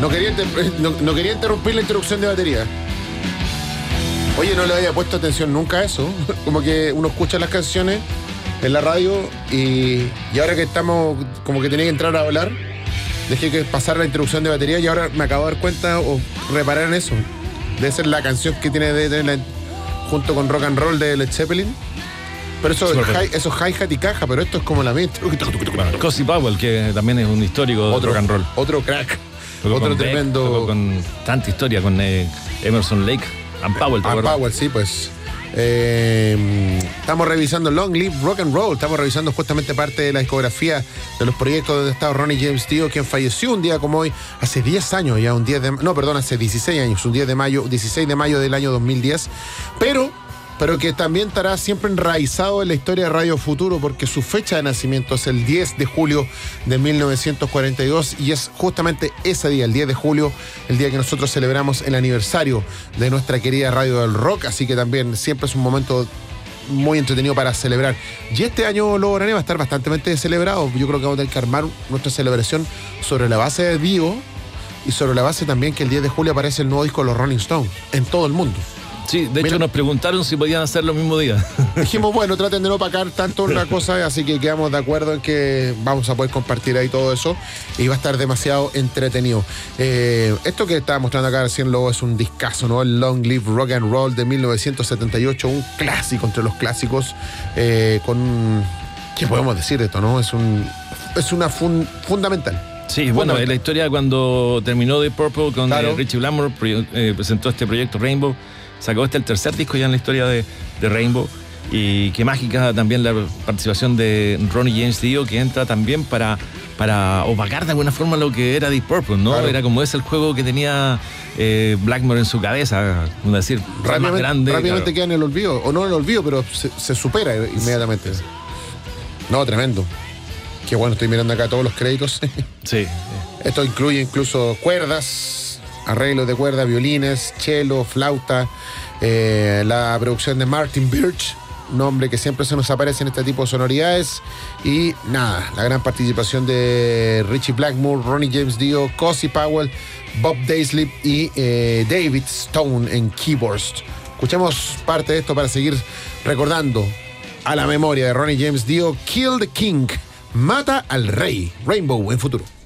No quería interrumpir la introducción de batería. Oye, no le había puesto atención nunca a eso. Como que uno escucha las canciones en la radio y ahora que estamos, como que tenía que entrar a hablar, dejé que pasara la introducción de batería y ahora me acabo de dar cuenta o reparar en eso. Debe ser la canción que tiene junto con Rock and Roll de Led Zeppelin. Pero eso es hi-hat y caja, pero esto es como la misma. Cozy Powell, que también es un histórico de rock and roll. Otro crack. Otro tremendo. Con tanta historia, con Emerson Lake and Powell. Powell, sí, pues. Estamos revisando Long Live Rock and Roll. Estamos revisando justamente parte de la discografía de los proyectos donde estaba Ronnie James Dio, quien falleció un día como hoy, hace 10 años ya, hace 16 años, un 16 de mayo del año 2010. Pero que también estará siempre enraizado en la historia de Radio Futuro, porque su fecha de nacimiento es el 10 de julio de 1942 y es justamente ese día, el 10 de julio, el día que nosotros celebramos el aniversario de nuestra querida Radio del Rock, así que también siempre es un momento muy entretenido para celebrar. Y este año Lobo Arane va a estar bastante celebrado. Yo creo que vamos a tener que armar nuestra celebración sobre la base de Dio y sobre la base también que el 10 de julio aparece el nuevo disco de los Rolling Stones en todo el mundo. Sí, de hecho nos preguntaron si podían hacerlo el mismo día. Dijimos, bueno, traten de no opacar tanto una cosa, así que quedamos de acuerdo en que vamos a poder compartir ahí todo eso y va a estar demasiado entretenido. Esto que estaba mostrando acá recién Lobo es un discazo, ¿no? El Long Live Rock and Roll de 1978, un clásico entre los clásicos, ¿qué podemos decir de esto, no? Es una fundamental. Sí, bueno, la historia cuando terminó Deep Purple con Richie Blackmore, presentó este proyecto Rainbow. Sacó el tercer disco ya en la historia de Rainbow. Y qué mágica también la participación de Ronnie James Dio, que entra también para opacar de alguna forma lo que era Deep Purple, ¿no? Claro. Era como ese el juego que tenía Blackmore en su cabeza, es decir, más grande. Rápidamente queda en el olvido, o no en el olvido, pero se supera inmediatamente. No, tremendo. Qué bueno, estoy mirando acá todos los créditos. Sí. Esto incluye incluso cuerdas, arreglos de cuerda, violines, cello, flauta, la producción de Martin Birch, nombre que siempre se nos aparece en este tipo de sonoridades, y nada, la gran participación de Richie Blackmore, Ronnie James Dio, Cozy Powell, Bob Daisley y David Stone en keyboards. Escuchemos parte de esto para seguir recordando a la memoria de Ronnie James Dio. Kill the King, mata al rey. Rainbow en Futuro.